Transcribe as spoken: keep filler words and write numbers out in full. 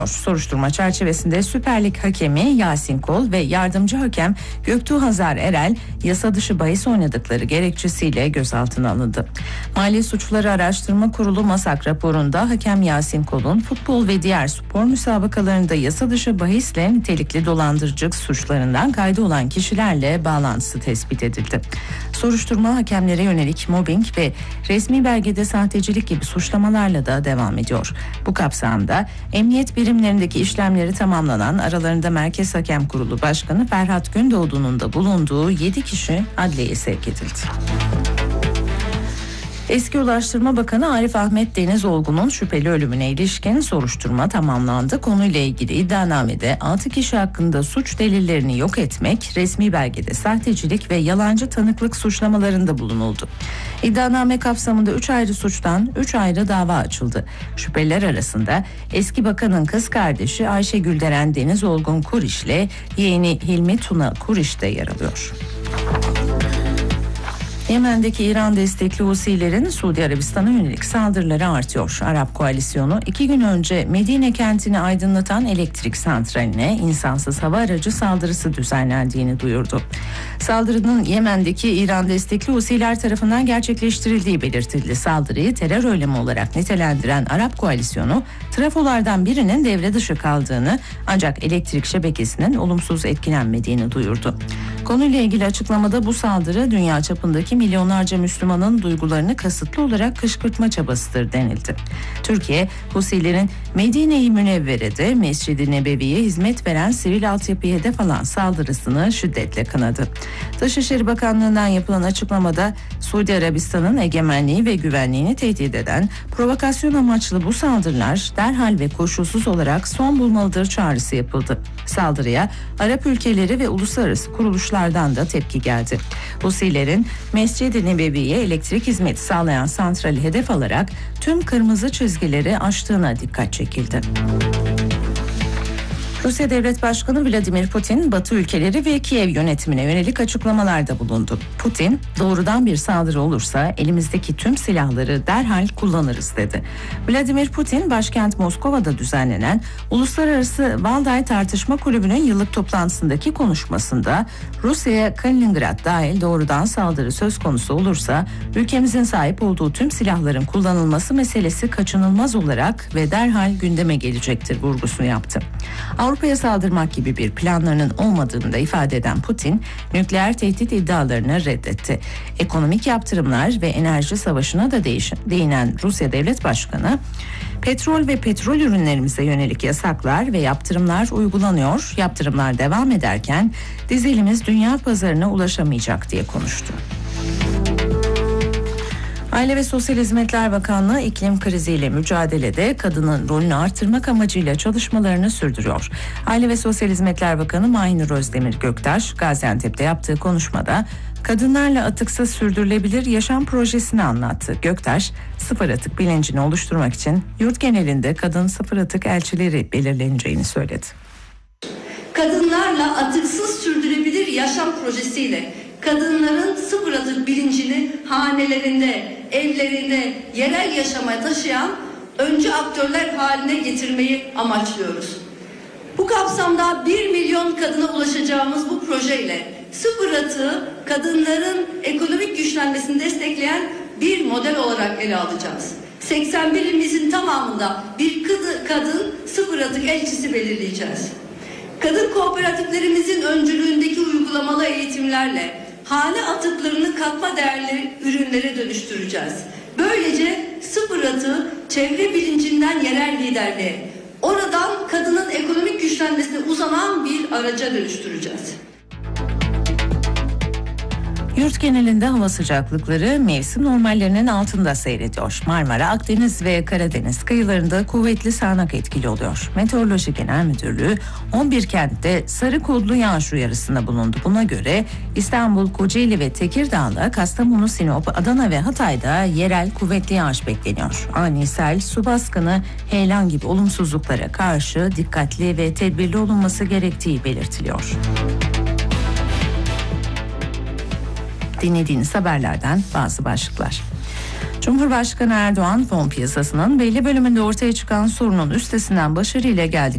Soruşturma çerçevesinde Süper Lig hakemi Yasin Kol ve yardımcı hakem Göktuğ Hazar Erel yasa dışı bahis oynadıkları gerekçesiyle gözaltına alındı. Mali Suçları Araştırma Kurulu MASAK raporunda hakem Yasin Kol'un futbol ve diğer spor müsabakalarında yasa dışı bahisle nitelikli dolandırıcılık suçlarından kaydı olan kişilerle bağlantısı tespit edildi. Soruşturma hakemlere yönelik mobbing ve resmi belgede sahtecilik gibi suçlamalarla da devam ediyor. Bu kapsamda emniyet birimlerindeki işlemleri tamamlanan aralarında Merkez Hakem Kurulu Başkanı Ferhat Gündoğdu'nun da bulunduğu yedi kişi adliyeye sevk edildi. Eski Ulaştırma Bakanı Arif Ahmet Denizolgun'un şüpheli ölümüne ilişkin soruşturma tamamlandı. Konuyla ilgili iddianamede altı kişi hakkında suç delillerini yok etmek, resmi belgede sahtecilik ve yalancı tanıklık suçlamalarında bulunuldu. İddianame kapsamında üç ayrı suçtan üç ayrı dava açıldı. Şüpheliler arasında eski bakanın kız kardeşi Ayşe Gülderen Denizolgun Kuriş ile yeğeni Hilmi Tuna Kuriş de yer alıyor. Yemen'deki İran destekli Husilerin Suudi Arabistan'a yönelik saldırıları artıyor. Arap koalisyonu iki gün önce Medine kentini aydınlatan elektrik santraline insansız hava aracı saldırısı düzenlendiğini duyurdu. Saldırının Yemen'deki İran destekli Husiler tarafından gerçekleştirildiği belirtildi. Saldırıyı terör eylemi olarak nitelendiren Arap koalisyonu trafolardan birinin devre dışı kaldığını ancak elektrik şebekesinin olumsuz etkilenmediğini duyurdu. Konuyla ilgili açıklamada bu saldırı dünya çapındaki milyonlarca Müslümanın duygularını kasıtlı olarak kışkırtma çabasıdır denildi. Türkiye, Husilerin Medine-i Münevvere'de Mescid-i Nebevi'ye hizmet veren sivil altyapıya hedef alan saldırısını şiddetle kınadı. Dışişleri Bakanlığı'ndan yapılan açıklamada Suudi Arabistan'ın egemenliği ve güvenliğini tehdit eden provokasyon amaçlı bu saldırılar derhal ve koşulsuz olarak son bulmalıdır çağrısı yapıldı. Saldırıya Arap ülkeleri ve uluslararası kuruluşlardan da tepki geldi. Husilerin Mescid-i Nebevi'ye elektrik hizmeti sağlayan santrali hedef alarak tüm kırmızı çizgileri aştığına dikkat çekildi. Rusya Devlet Başkanı Vladimir Putin, Batı ülkeleri ve Kiev yönetimine yönelik açıklamalarda bulundu. Putin, doğrudan bir saldırı olursa elimizdeki tüm silahları derhal kullanırız dedi. Vladimir Putin, başkent Moskova'da düzenlenen Uluslararası Valday Tartışma Kulübü'nün yıllık toplantısındaki konuşmasında Rusya'ya Kaliningrad dahil doğrudan saldırı söz konusu olursa ülkemizin sahip olduğu tüm silahların kullanılması meselesi kaçınılmaz olarak ve derhal gündeme gelecektir vurgusunu yaptı. Avrupa'ya saldırmak gibi bir planlarının olmadığını da ifade eden Putin, nükleer tehdit iddialarını reddetti. Ekonomik yaptırımlar ve enerji savaşına da değiş- değinen Rusya Devlet Başkanı, petrol ve petrol ürünlerimize yönelik yasaklar ve yaptırımlar uygulanıyor, yaptırımlar devam ederken dizelimiz dünya pazarına ulaşamayacak diye konuştu. Aile ve Sosyal Hizmetler Bakanlığı iklim kriziyle mücadelede kadının rolünü artırmak amacıyla çalışmalarını sürdürüyor. Aile ve Sosyal Hizmetler Bakanı Mahinur Özdemir Göktaş, Gaziantep'te yaptığı konuşmada kadınlarla atıksız sürdürülebilir yaşam projesini anlattı. Göktaş, sıfır atık bilincini oluşturmak için yurt genelinde kadın sıfır atık elçileri belirleneceğini söyledi. Kadınlarla atıksız sürdürülebilir yaşam projesiyle kadınların sıfır atık bilincini hanelerinde, evlerinde, yerel yaşamaya taşıyan öncü aktörler haline getirmeyi amaçlıyoruz. Bu kapsamda bir milyon kadına ulaşacağımız bu projeyle sıfır atığı kadınların ekonomik güçlenmesini destekleyen bir model olarak ele alacağız. seksen bir ilimizin tamamında bir kadın sıfır atık elçisi belirleyeceğiz. Kadın kooperatiflerimizin öncülüğündeki uygulamalı eğitimlerle hane atıklarını katma değerli ürünlere dönüştüreceğiz. Böylece sıfır atığı çevre bilincinden yerel liderliğe, oradan kadının ekonomik güçlenmesine uzanan bir araca dönüştüreceğiz. Yurt genelinde hava sıcaklıkları mevsim normallerinin altında seyrediyor. Marmara, Akdeniz ve Karadeniz kıyılarında kuvvetli sağanak etkili oluyor. Meteoroloji Genel Müdürlüğü on bir kentte sarı kodlu yağış uyarısında bulundu. Buna göre İstanbul, Kocaeli ve Tekirdağ'la Kastamonu, Sinop, Adana ve Hatay'da yerel kuvvetli yağış bekleniyor. Ani sel, su baskını, heyelan gibi olumsuzluklara karşı dikkatli ve tedbirli olunması gerektiği belirtiliyor. Dinlediğiniz haberlerden bazı başlıklar. Cumhurbaşkanı Erdoğan, fon piyasasının belli bölümünde ortaya çıkan sorunun üstesinden başarıyla geldik